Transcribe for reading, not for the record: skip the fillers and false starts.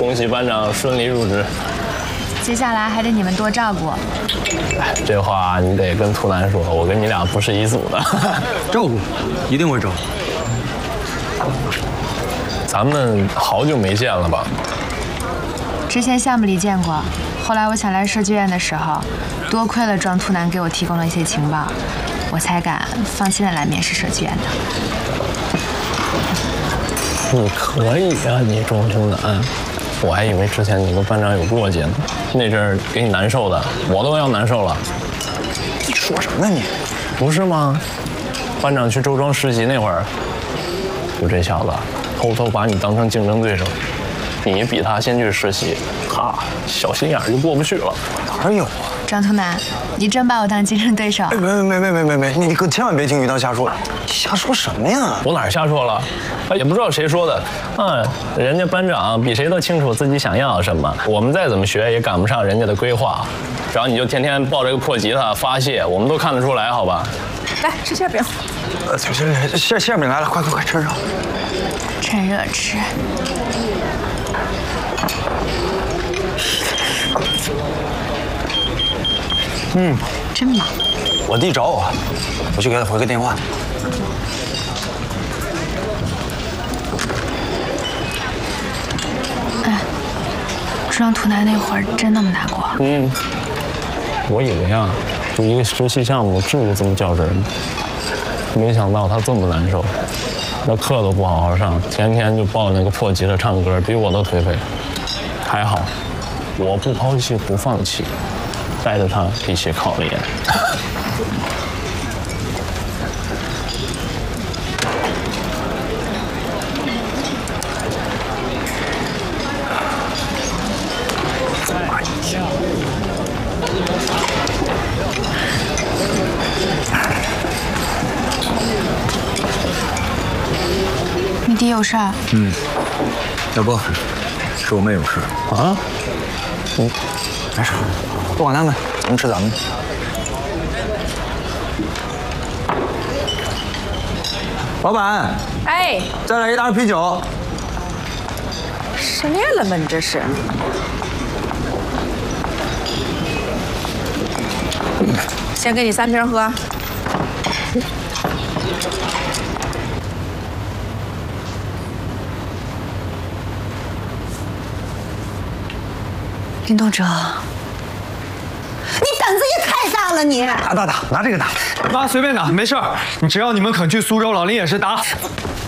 恭喜班长顺利入职。 接下来还得你们多照顾。 哎，这话你得跟图南说，我跟你俩不是一组的。 照顾，一定会照顾。 咱们好久没见了吧？ 之前项目里见过，后来我想来设计院的时候，多亏了庄图南给我提供了一些情报，我才敢放心的来面试设计院的。 你可以啊，你庄图南。我还以为之前你跟班长有过节呢，那阵儿给你难受的，我都要难受了。 你说什么呢你？ 不是吗？班长去周庄实习那会儿，就这小子偷偷把你当成竞争对手，你比他先去实习，他小心眼就过不去了。 哪有啊？ 庄图南，你真把我当竞争对手？ 没，你可千万别听于当瞎说，瞎说什么呀？ 我哪儿瞎说了？也不知道谁说的。人家班长比谁都清楚自己想要什么，我们再怎么学也赶不上人家的规划。只要你就天天抱这个破吉他发泄，我们都看得出来，好吧？ 来吃馅饼。 馅饼来了，快趁热。 趁热吃。真忙。 我弟找我，我去给他回个电话。 哎，庄图南那会儿真那么难过？ 我以为啊，就一个实习项目至于这么较真吗？没想到他这么难受，那课都不好好上，天天就抱那个破吉他唱歌，比我都颓废。还好，我不抛弃不放弃，带着他一起考了研。 你弟有事儿？ 要不，是我妹有事啊？ 没事，不管他们，咱们吃咱们的。老板， 哎， 再来一大啤酒。 失恋了吗？你这是？先给你3瓶喝。 林东哲，你胆子也太大了你！ 打，拿这个打。 妈随便打，没事儿。只要你们肯去苏州，老林也是打。